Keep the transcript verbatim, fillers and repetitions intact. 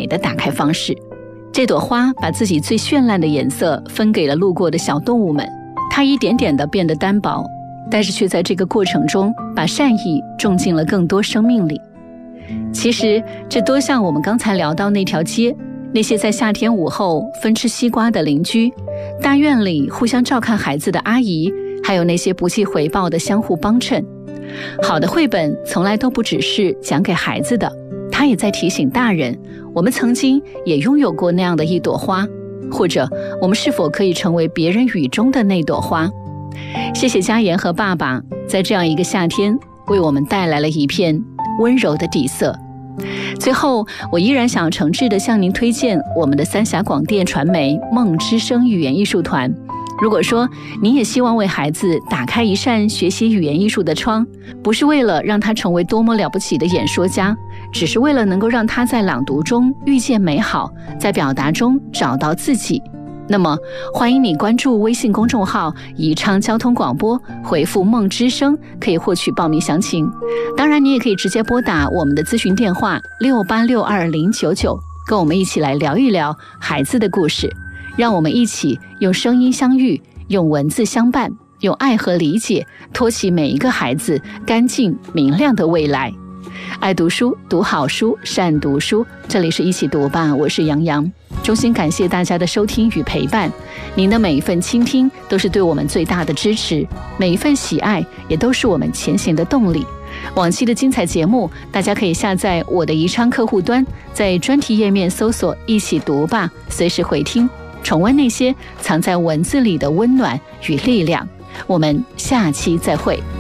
美的打开方式。这朵花把自己最绚烂的颜色分给了路过的小动物们，它一点点地变得单薄，但是却在这个过程中把善意种进了更多生命里。其实这多像我们刚才聊到那条街，那些在夏天午后分吃西瓜的邻居，大院里互相照看孩子的阿姨，还有那些不计回报的相互帮衬。好的绘本从来都不只是讲给孩子的，它也在提醒大人，我们曾经也拥有过那样的一朵花，或者我们是否可以成为别人雨中的那朵花。谢谢家妍和爸爸在这样一个夏天为我们带来了一片温柔的底色。最后，我依然想诚挚地向您推荐我们的三峡广电传媒梦之声语言艺术团。如果说你也希望为孩子打开一扇学习语言艺术的窗，不是为了让他成为多么了不起的演说家，只是为了能够让他在朗读中遇见美好，在表达中找到自己，那么欢迎你关注微信公众号宜昌交通广播，回复梦之声可以获取报名详情。当然你也可以直接拨打我们的咨询电话六八六二零九九，跟我们一起来聊一聊孩子的故事。让我们一起用声音相遇，用文字相伴，用爱和理解托起每一个孩子干净明亮的未来。爱读书，读好书，善读书，这里是一起读吧，我是杨洋。衷心感谢大家的收听与陪伴，您的每一份倾听都是对我们最大的支持，每一份喜爱也都是我们前行的动力。往期的精彩节目大家可以下载我的宜昌客户端，在专题页面搜索一起读吧，随时回听重温那些藏在文字里的温暖与力量。我们下期再会。